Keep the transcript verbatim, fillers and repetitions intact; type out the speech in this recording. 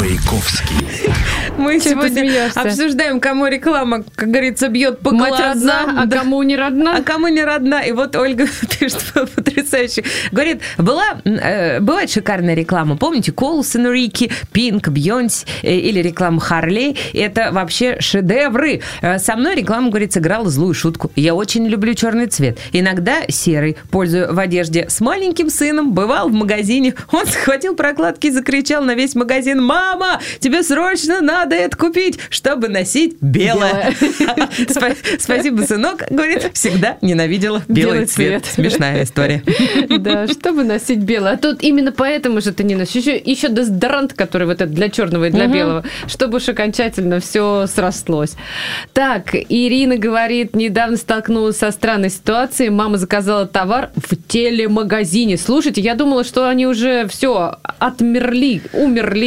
Маяковский. Мы сегодня обсуждаем, кому реклама, как говорится, бьет по Мать глазам. родна, а да. кому не родна? А кому не родна. И вот Ольга пишет потрясающе. Говорит, была, э, бывает шикарная реклама. Помните, Колсон, Рики, Пинк, Бьонси э, или реклама Харлей. Это вообще шедевры. Э, со мной реклама, говорит, сыграла злую шутку. Я очень люблю черный цвет. Иногда серый. Пользую в одежде с маленьким сыном. Бывал в магазине. Он схватил прокладки и закричал на весь магазин: «Мама, тебе срочно надо это купить, чтобы носить белое». Спасибо, сынок. Говорит, всегда ненавидела белый цвет. Смешная история. Да, чтобы носить белое. А тут именно поэтому же ты не носишь. Еще, еще дезодорант, который вот это для черного и для угу. белого, чтобы уж окончательно все срослось. Так, Ирина говорит, недавно столкнулась со странной ситуацией. Мама заказала товар в телемагазине. Слушайте, я думала, что они уже все отмерли, умерли.